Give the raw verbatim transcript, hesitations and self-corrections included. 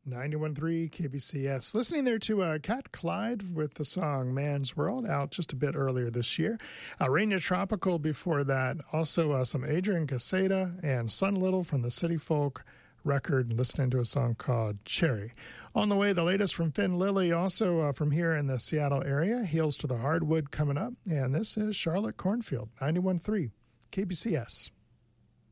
ninety-one point three K B C S. Listening there to uh, Cat Clyde with the song Man's World, out just a bit earlier this year. Uh, Raina Tropical before that. Also uh, some Adrian Caseta and Sun Little from the City Folk record, listening to a song called Cherry. On the way, the latest from Finn Lilly, also uh, from here in the Seattle area. Heels to the Hardwood coming up. And this is Charlotte Cornfield, ninety-one point three K B C S.